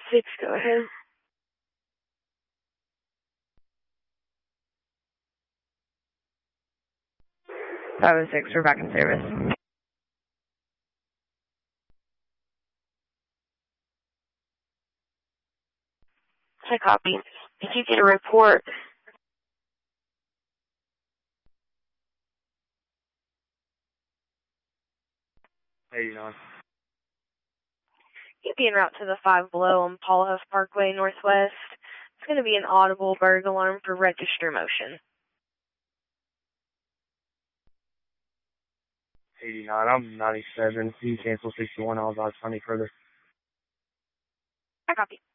6, go ahead. 506, we're back in service. I copy. If you get a report, you'd be en route to the Five Below on Paul Huff Parkway Northwest. It's going to be an audible bird alarm for register motion. 89, I'm 97. You can cancel 61, I'll advise any further. I copy.